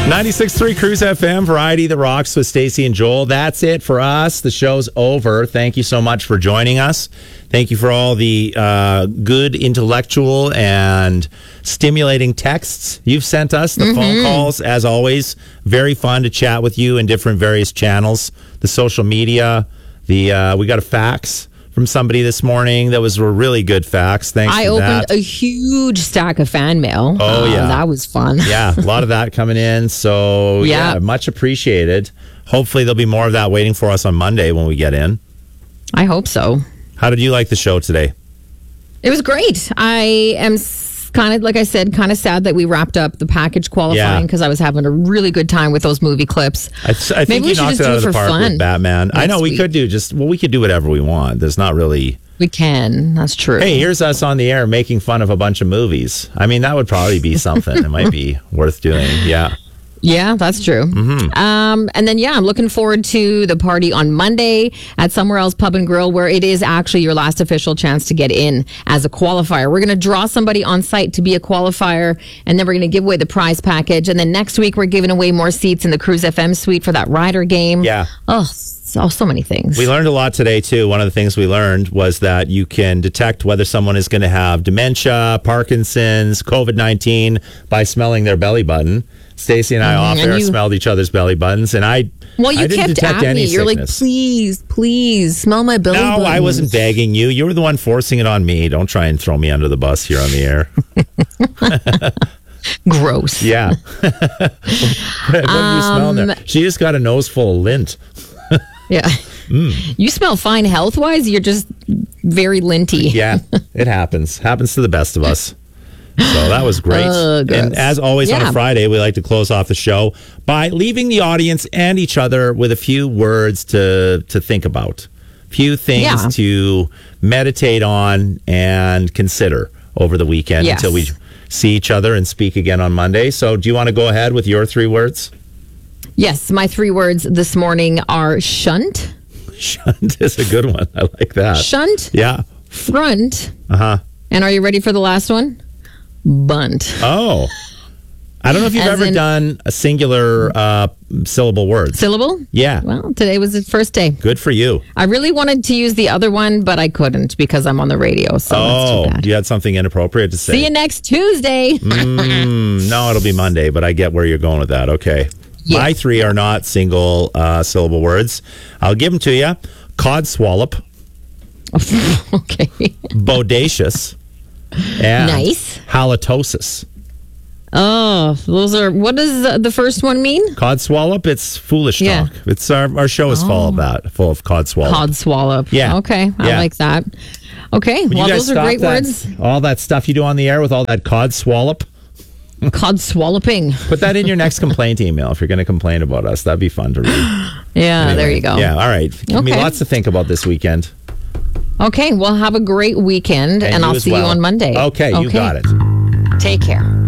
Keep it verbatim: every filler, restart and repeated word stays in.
ninety-six point three Cruise F M, Variety that Rocks with Stacey and Joel. That's it for us. The show's over. Thank you so much for joining us. Thank you for all the uh, good intellectual and stimulating texts you've sent us. The mm-hmm. phone calls, as always, very fun to chat with you in different various channels. The social media. The uh, we got a fax from somebody this morning that was a really good fax. Thanks I for opened that. a huge stack of fan mail. Oh, yeah. Uh, that was fun. Yeah, a lot of that coming in. So, yeah. yeah, much appreciated. Kind there'll be more of that waiting for us on Monday when we get in. I hope so. How did you like the show today? It was great. I am kind of, like I said, kind of sad that we wrapped up the package qualifying because yeah. I was having a really good time with those movie clips. I, th- I think Maybe you knocked it out of the park with Batman. I know we week. could do just, well, we could do whatever we want. There's not really... We can. That's true. Hey, here's us on the air making fun of a bunch of movies. I mean, that would probably be something. It might be worth doing. Yeah. Yeah, that's true. Mm-hmm. Um, and then, yeah, I'm looking forward to the party on Monday at Somewhere Else Pub and Grill, where it is actually your last official chance to get in as a qualifier. We're going to draw somebody on site to be a qualifier, and then we're going to give away the prize package. And then next week, we're giving away more seats in the Cruise F M suite for that Rider game. Yeah. Oh, so, so many things. We learned a lot today, too. One of the things we learned was that you can detect whether someone is going to have dementia, Parkinson's, covid nineteen by smelling their belly button. Stacey and I mm, off air smelled each other's belly buttons, and I well, you I didn't kept detect at any me. You're sickness. like, please, please, smell my belly no, buttons. No, I wasn't begging you. You were the one forcing it on me. Don't try and throw me under the bus here on the air. Gross. Yeah. What do you smell Um, there? She just got a nose full of lint. Yeah. Mm. You smell fine health-wise. You're just very linty. Yeah, it happens. Happens to the best of us. So that was great. Uh, and as always yeah. on a Friday, we like to close off the show by leaving the audience and each other with a few words to to think about, few things yeah. to meditate on and consider over the weekend yes. until we see each other and speak again on Monday. So do you want to go ahead with your three words? Yes, my three words this morning are shunt. Shunt is a good one. I like that. Shunt. Yeah. Front. Uh-huh. And are you ready for the last one? Bunt. Oh. I don't know if you've As ever in, done a singular uh, syllable word. Syllable? Yeah. Well, today was the first day. Good for you. I really wanted to use the other one, but I couldn't because I'm on the radio. So oh, that's too bad. You had something inappropriate to say. See you next Tuesday. mm, no, it'll be Monday, but I get where you're going with that. Okay. Yeah. My three are not single uh, syllable words. I'll give them to you. Codswallop. Okay. Bodacious. And nice. halitosis. Oh, those are, what does the first one mean? Codswallop, it's foolish yeah. talk. It's our, our show is oh. full of that, full of codswallop. Codswallop. Yeah. Okay, I yeah. like that. Okay, Would well, those are great that, words. All that stuff you do on the air with all that codswallop. Codswalloping. Put that in your next complaint email if you're going to complain about us. That'd be fun to read. Yeah, anyway, there you go. Yeah, all right. Give okay. me lots to think about this weekend. Okay, well, have a great weekend, and, and I'll see well. you on Monday. Okay, okay, you got it. Take care.